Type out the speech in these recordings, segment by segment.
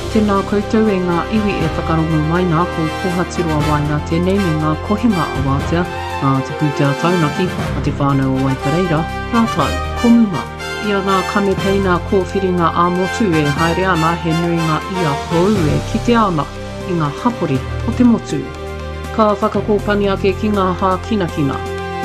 Tēnā koutou e ngā iwi e whakarongo mai nā ko pohatiroa wai nā tēnei me ngā kohinga a wātea, ngā te pūtea taunaki a te whānau o Waipareira, rātau, ko mua. Ia ngā kamepeina kōwhiringa a motu e haere ana he nui ngā ia hou e kite ana i ngā hapori o te motu. Ka whakakōpani ake ki ngā hā kinakina.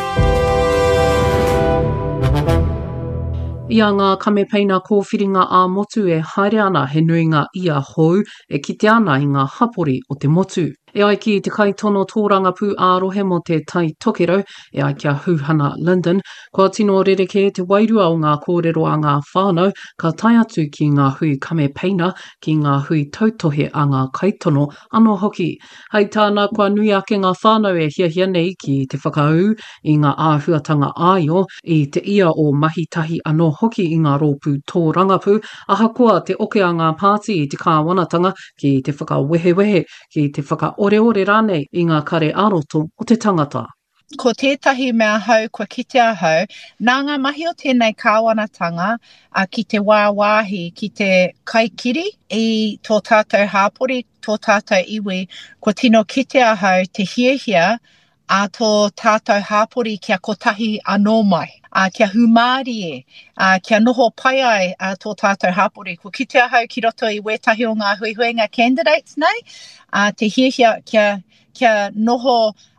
Ia ngā kamepeina kōwhiringa a motu e haere ana he nui ngā ia hou e kite ana i ngā hapori o te motu. E ai ki te kaitono tōranga pū ārohe mo te tai tokerau, e ai kia Huhana Linden, kua tino rereke te wairua o ngā kōrero a ngā whānau, ka tai atu ki ngā hui kamepeina, ki ngā hui tautohe a ngā kaitono anō hoki. Hei tāna kua nui ake ngā whānau e hiahia nei ki te whakaau i ngā āhuatanga āio, i te ia o mahitahi anō hoki i ngā rōpū tōrangapū, ahakoa te oke a ngā pāti i te kāwanatanga ki te whakawehewehe, ki te whakaoreore rānei i ngā kare aroto o te tangata. Ko tētahi mea hau kua kitea hau, nā ngā mahi o tēnei kāwanatanga ki te wāwāhi, ki te kaikiri i tō tātou hāpori, tō tātou iwi, kua tino kitea hau te hiehia a tō tātou hāpori kia kotahi anō mai. Kia humāri e, kia noho pai ai tō tātou hāpori. Ko kitea hau ki roto i wētahi o ngā huihuenga candidates nei, te hiehia kia noho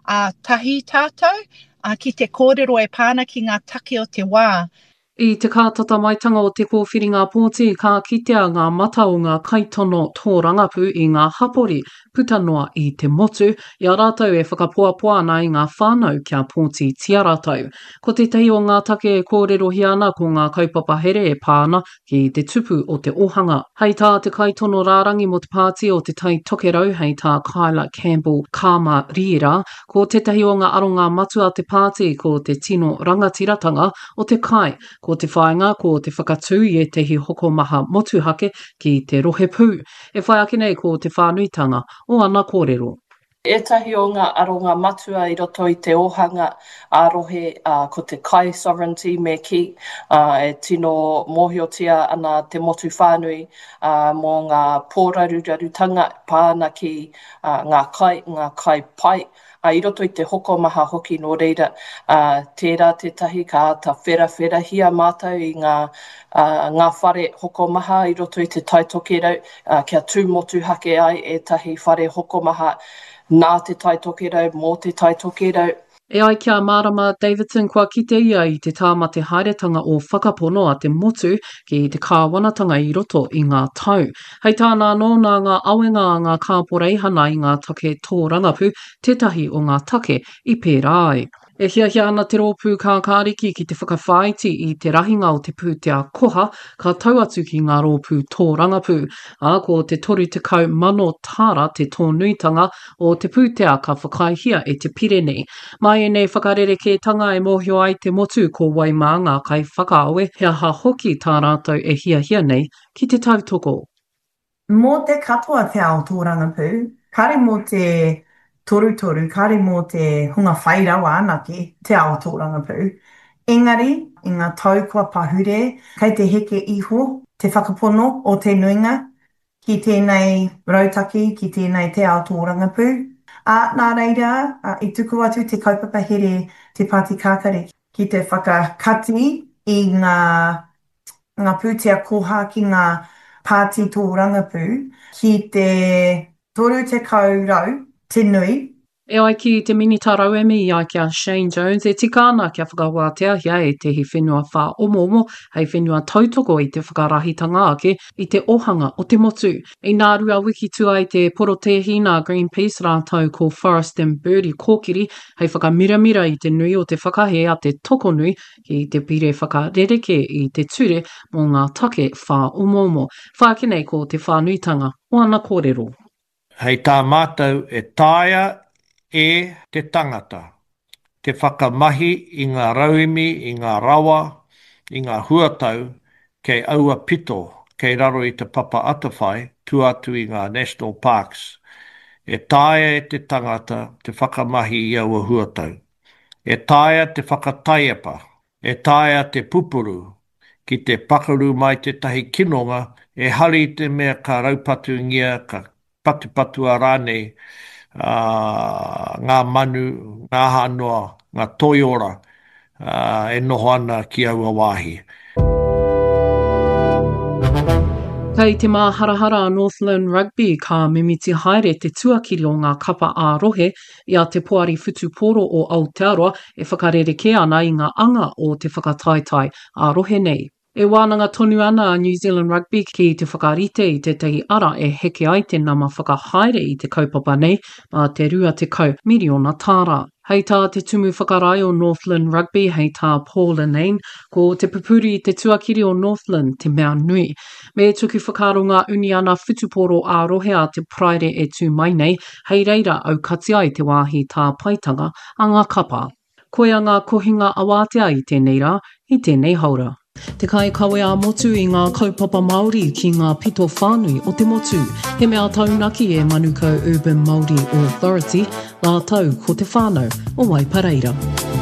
tahi tātou, ki te kōrero e pāna ki ngā take o te wā. I te kātata maitanga o te kōwhiringa pōti, ka kitea ngā mata o ngā kaitono tōrangapū i ngā hapori puta noa i te motu, i a rātau e whakapoapoa ana i ngā whānau kia pōti tia rātau. Ko te tehi o ngā take e kōrero hiana ko ngā kaupapa here e pāna ki te tupu o te ohanga. Hei tā te kaitono rārangi mo te pāti o te tai tokerau, hei tā Kyla Campbell Kāma Riera, ko te tehi o ngā aronga matua te pāti ko te tino rangatiratanga o te kai, ko te whaenga, ko te whakatū i e tehi hoko maha motuhake ki te rohe pū. E whai ake nei ko te whānuitanga o ana kōrero. Etahi o ngā aronga matua i roto i te ohanga ārohe ko te kai sovereignty me ki e tino mōhiotia ana te motu whānui mō ngā pōrarurarutanga pāna ki ngā kai pai. I roto i te hoko maha hoki no reira, tērā te tahi ka ata whera hia mātou i ngā whare hoko maha i roto i te tai tokerau, kia tūmotu hake ai e tahi whare hoko maha nā te tai tokerau, mō te tai tokerau. E ai kia Marama Davidson kua kite ia i te tāmate hairetanga o whakapono a te motu ki te kāwanatanga i roto i ngā tau. Hei tāna anō nā ngā awenga a ngā kāporeihana i ngā take tōrangapū, tētahi o ngā take i pērā ai. E hiahia ana te rōpū kā kāriki ki te whakawhaiti i te rahinga o te pūtea koha, ka tau atu ki ngā rōpū tōrangapū. Ko te toru te kau mano tāra te tōnuitanga o te pūtea ka whakaihia e te Pirene. Mai e nei whakarerekētanga e mōhio ai te motu ko Waimanga kai whakaawe, hea ha hoki tā rātou e hiahia nei ki te tautoko. Mō te katoa te ao tōrangapū, kare mō te toru, kare mō te hunga whairawa anake te ao tōrangapū. Engari, i ngā tau kua pahure, kei te heke iho, te whakapono o te nuinga, ki tēnei rautaki, ki tēnei te ao tōrangapū. Nā reira, i tuku atu te kaupapa here te Pāti Kākare, ki te whakakati i ngā pūtea koha ki ngā Pāti tōrangapū, ki te toru te kaurau, te nui. E ai ki te minita rauemi i ai kia Shane Jones, e tika ana kia whakawātea hia e tehi whenua whā omomo, hei whenua tautoko i te whakarahitanga ake i te ohanga o te motu. I nā rua wiki tua i te porotehina Greenpeace rātau ko Forest and Birdie kōkiri, hei whakamiramira i te nui o te whakahe a te toko nui ki te pire whakarereke i te ture mō ngā take whā omomo. Whākinei ko te whānuitanga o ana kōrero. Hei tā mātou e tāia e te tangata, te whakamahi i ngā rauemi, i ngā rawa, i ngā huatau, kei aua pito, kei raro i te papa atawhai, tu atu i ngā national parks. E tāia e te tangata, te whakamahi i aua huatau. E tāia te whakataiapa, e tāia te pupuru, ki te pakaru mai te tahi kinonga, e hari te mea ka raupatu ngia, ka patu a rānei, ngā manu, ngā hanoa, ngā toiora, e noho ana ki aua wāhi. Kei te māharahara a Northland Rugby ka mimiti haere te tuakiri o ngā kapa ā-rohe ia te poari whutuporo o Aotearoa e whakarereke ana i ngā anga o te whakataetai ā-rohe nei. E wānanga tonu ana a New Zealand Rugby ki te whakarite i tētahi ara e heke ai te nama whakahaere i te kaupapa nei mā te rua te kau miriona tāra. Hei tā te tumu whakarai o Northland Rugby, hei tā Paul Anane, ko te pupuri i te tuakiri o Northland te mea nui. Me tuku whakaro ngā uni ana whutuporo ā-rohe a te praere e tū mai nei, hei reira au kati ai te wāhi tā paitanga a ngā kapa. Koia ngā kohinga awātea i tēnei rā, i tēnei haura. Te kai kawe a motu i ngā kaupapa Māori ki ngā pito whānui o te motu. He mea taunaki e Manukau Urban Māori Authority, la tau ko te whānau o Waipareira.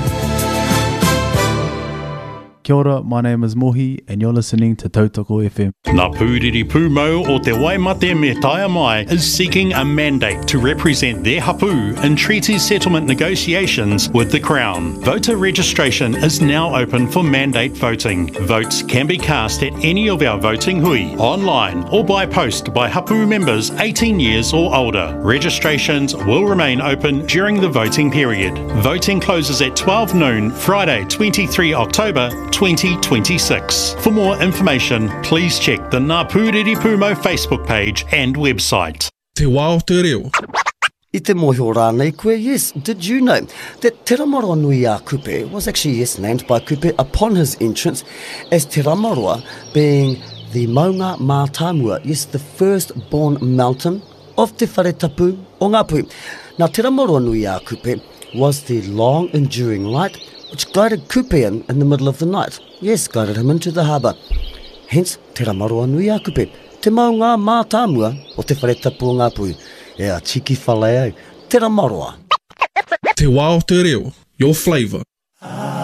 Kia ora, my name is Mohi and you're listening to Tautoko FM. Ngā Pūriri Pūmau o te Waimate me Taia Mai is seeking a mandate to represent their hapu in treaty settlement negotiations with the Crown. Voter registration is now open for mandate voting. Votes can be cast at any of our voting hui, online or by post by hapu members 18 years or older. Registrations will remain open during the voting period. Voting closes at 12 noon, Friday 23 October 2026. For more information, please check the Ngā Pūriri Pūmau Facebook page and website. Te wā o te reo. I te mohi o rānei koe, yes, did you know that Te Ramaroa Nui a Kupe was actually, yes, named by Kupe upon his entrance as Te Ramaroa, being the Maunga Mātāmua, yes, the first-born mountain of Te Whare Tapu o Ngā Pui. Now, Te Ramaroa Nui a Kupe was the long-enduring light which guided Kupe in the middle of the night. Yes, guided him into the harbour. Hence, Te Ramaroa Nui a Kupe, te Maunga Mātāmua o Te Whare Tapu o Ngā Pui. E a tiki whalai au, Te Ramaroa. Te wā o te reo, your flavour.